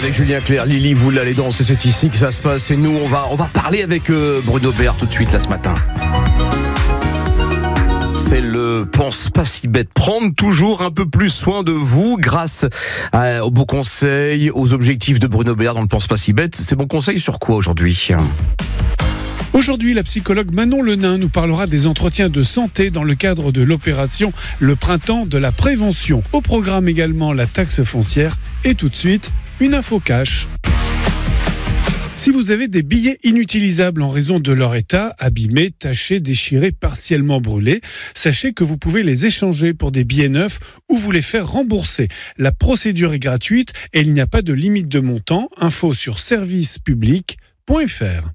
avec Julien Clerc, Lily, vous l'allez danser, c'est ici que ça se passe. Et nous, on va parler avec Bruno Bert tout de suite, là, ce matin. C'est le pense pas si bête. Prendre toujours un peu plus soin de vous grâce aux beaux conseils, aux objectifs de Bruno Bert dans le pense pas si bête. C'est bon conseil sur quoi aujourd'hui ? Aujourd'hui, la psychologue Manon Lenain nous parlera des entretiens de santé dans le cadre de l'opération Le Printemps de la Prévention. Au programme également la taxe foncière et tout de suite, une info cash. Si vous avez des billets inutilisables en raison de leur état, abîmés, tachés, déchirés, partiellement brûlés, sachez que vous pouvez les échanger pour des billets neufs ou vous les faire rembourser. La procédure est gratuite et il n'y a pas de limite de montant. Info sur servicepublic.fr.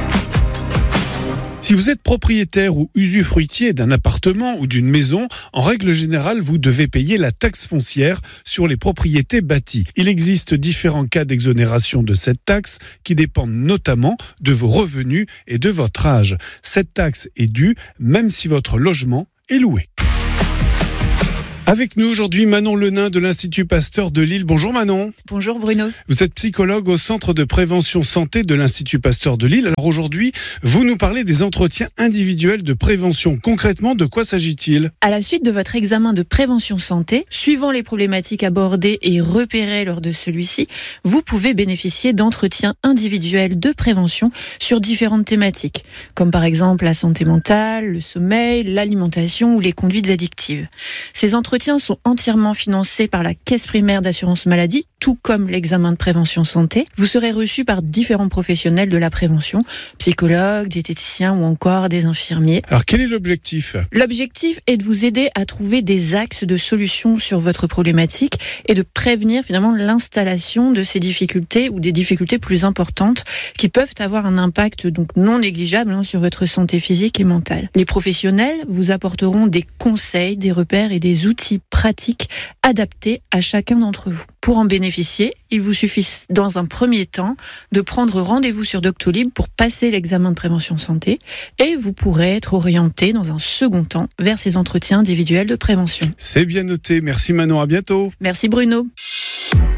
Si vous êtes propriétaire ou usufruitier d'un appartement ou d'une maison, en règle générale, vous devez payer la taxe foncière sur les propriétés bâties. Il existe différents cas d'exonération de cette taxe qui dépendent notamment de vos revenus et de votre âge. Cette taxe est due même si votre logement est loué. Avec nous aujourd'hui, Manon Lenain de l'Institut Pasteur de Lille. Bonjour Manon. Bonjour Bruno. Vous êtes psychologue au Centre de prévention santé de l'Institut Pasteur de Lille. Alors aujourd'hui, vous nous parlez des entretiens individuels de prévention. Concrètement, de quoi s'agit-il ? À la suite de votre examen de prévention santé, suivant les problématiques abordées et repérées lors de celui-ci, vous pouvez bénéficier d'entretiens individuels de prévention sur différentes thématiques, comme par exemple la santé mentale, le sommeil, l'alimentation ou les conduites addictives. Ces entretiens sont entièrement financés par la Caisse primaire d'assurance maladie, tout comme l'examen de prévention santé. Vous serez reçu par différents professionnels de la prévention, psychologues, diététiciens ou encore des infirmiers. Alors quel est l'objectif ? L'objectif est de vous aider à trouver des axes de solution sur votre problématique et de prévenir finalement l'installation de ces difficultés ou des difficultés plus importantes qui peuvent avoir un impact donc non négligeable sur votre santé physique et mentale. Les professionnels vous apporteront des conseils, des repères et des outils pratiques adaptés à chacun d'entre vous. Pour en bénéficier, il vous suffit dans un premier temps de prendre rendez-vous sur Doctolib pour passer l'examen de prévention santé et vous pourrez être orienté dans un second temps vers ces entretiens individuels de prévention. C'est bien noté. Merci Manon, à bientôt. Merci Bruno.